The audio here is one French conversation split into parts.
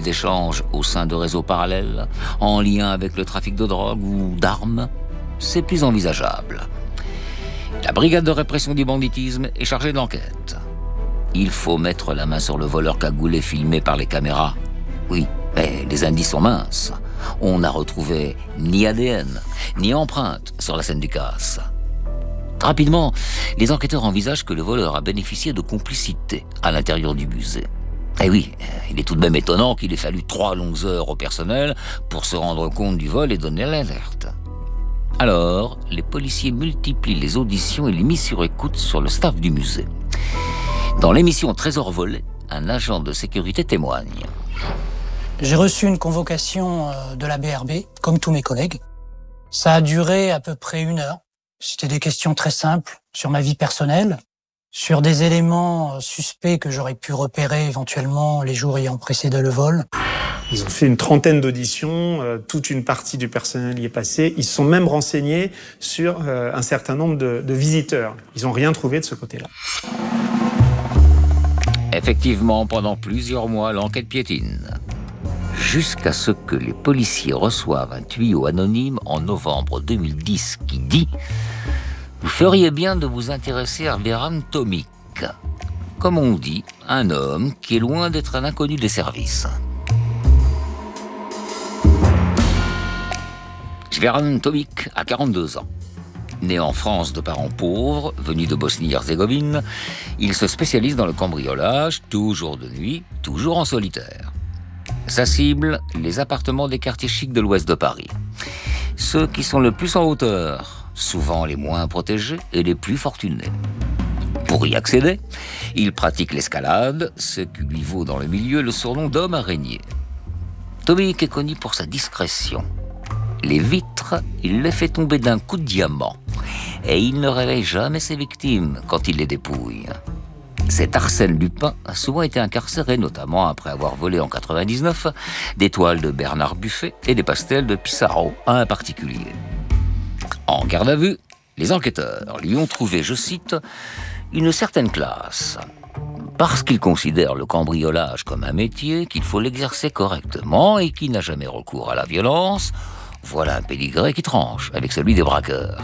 d'échange au sein de réseaux parallèles, en lien avec le trafic de drogue ou d'armes, c'est plus envisageable. La brigade de répression du banditisme est chargée de l'enquête. Il faut mettre la main sur le voleur cagoulé filmé par les caméras. Oui, mais les indices sont minces. On n'a retrouvé ni ADN, ni empreinte sur la scène du casse. Rapidement, les enquêteurs envisagent que le voleur a bénéficié de complicité à l'intérieur du musée. Et oui, il est tout de même étonnant qu'il ait fallu 3 longues heures au personnel pour se rendre compte du vol et donner l'alerte. Alors, les policiers multiplient les auditions et les mises sur écoute sur le staff du musée. Dans l'émission Trésor volé, un agent de sécurité témoigne. J'ai reçu une convocation de la BRB, comme tous mes collègues. Ça a duré à peu près 1 heure. C'était des questions très simples sur ma vie personnelle, sur des éléments suspects que j'aurais pu repérer éventuellement les jours ayant précédé le vol. Ils ont fait une 30aine d'auditions, toute une partie du personnel y est passée. Ils se sont même renseignés sur un certain nombre de visiteurs. Ils n'ont rien trouvé de ce côté-là. Effectivement, pendant plusieurs mois, l'enquête piétine. Jusqu'à ce que les policiers reçoivent un tuyau anonyme en novembre 2010 qui dit « Vous feriez bien de vous intéresser à Veran Tomic ». Comme on dit, un homme qui est loin d'être un inconnu des services. Veran Tomic a 42 ans. Né en France de parents pauvres, venu de Bosnie-Herzégovine, il se spécialise dans le cambriolage, toujours de nuit, toujours en solitaire. Sa cible, les appartements des quartiers chics de l'ouest de Paris. Ceux qui sont le plus en hauteur, souvent les moins protégés et les plus fortunés. Pour y accéder, il pratique l'escalade, ce qui lui vaut dans le milieu le surnom d'homme araignée. Tomic est connu pour sa discrétion. Les vitres, il les fait tomber d'un coup de diamant. Et il ne réveille jamais ses victimes quand il les dépouille. Cet Arsène Lupin a souvent été incarcéré, notamment après avoir volé en 99 des toiles de Bernard Buffet et des pastels de Pissarro à un particulier. En garde à vue, les enquêteurs lui ont trouvé, je cite, une certaine classe. Parce qu'il considère le cambriolage comme un métier, qu'il faut l'exercer correctement et qu'il n'a jamais recours à la violence, voilà un pédigré qui tranche avec celui des braqueurs.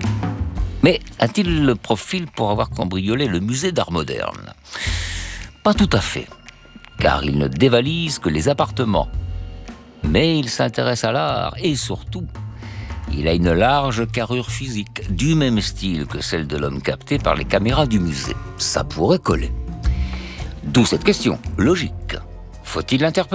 Mais a-t-il le profil pour avoir cambriolé le musée d'art moderne ? Pas tout à fait, car il ne dévalise que les appartements. Mais il s'intéresse à l'art et surtout, il a une large carrure physique, du même style que celle de l'homme capté par les caméras du musée. Ça pourrait coller. D'où cette question, logique. Faut-il l'interpeller ?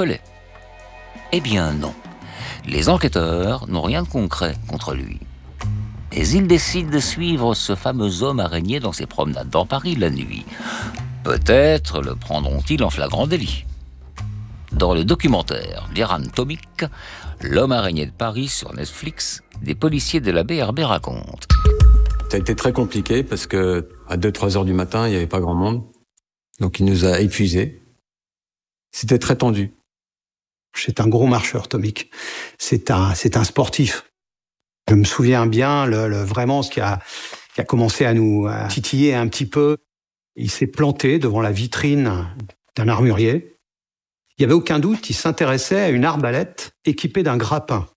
Eh bien non. Les enquêteurs n'ont rien de concret contre lui. Mais ils décident de suivre ce fameux homme araignée dans ses promenades dans Paris la nuit. Peut-être le prendront-ils en flagrant délit. Dans le documentaire Veran Tomic, l'homme araignée de Paris sur Netflix, des policiers de la BRB racontent. Ça a été très compliqué parce que à 2-3 heures du matin, il n'y avait pas grand monde. Donc il nous a épuisés. C'était très tendu. C'est un gros marcheur, Tomic. C'est un sportif. Je me souviens bien, vraiment, ce qui a commencé à nous titiller un petit peu. Il s'est planté devant la vitrine d'un armurier. Il n'y avait aucun doute, il s'intéressait à une arbalète équipée d'un grappin.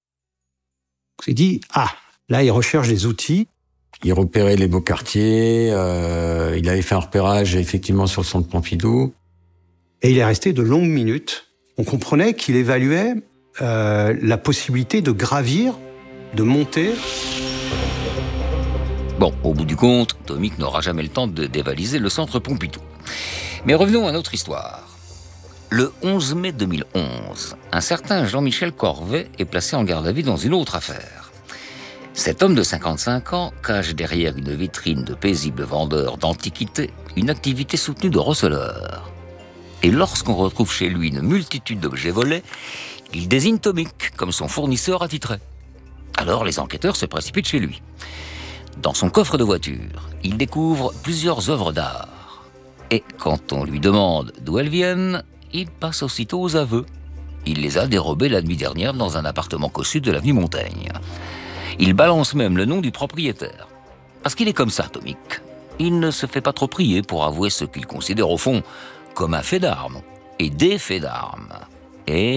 On s'est dit, là, il recherche des outils. Il repérait les beaux quartiers, il avait fait un repérage effectivement sur le centre Pompidou. Et il est resté de longues minutes. On comprenait qu'il évaluait la possibilité de gravir, de monter. Bon, au bout du compte, Tomic n'aura jamais le temps de dévaliser le centre Pompidou. Mais revenons à notre histoire. Le 11 mai 2011, un certain Jean-Michel Corvet est placé en garde à vue dans une autre affaire. Cet homme de 55 ans cache derrière une vitrine de paisible vendeur d'antiquités une activité soutenue de receleur. Et lorsqu'on retrouve chez lui une multitude d'objets volés, il désigne Tomic comme son fournisseur attitré. Alors les enquêteurs se précipitent chez lui. Dans son coffre de voiture, il découvre plusieurs œuvres d'art. Et quand on lui demande d'où elles viennent, il passe aussitôt aux aveux. Il les a dérobées la nuit dernière dans un appartement cossu de l'avenue Montaigne. Il balance même le nom du propriétaire. Parce qu'il est comme ça, Tomic. Il ne se fait pas trop prier pour avouer ce qu'il considère au fond comme un fait d'armes et des faits d'armes. Et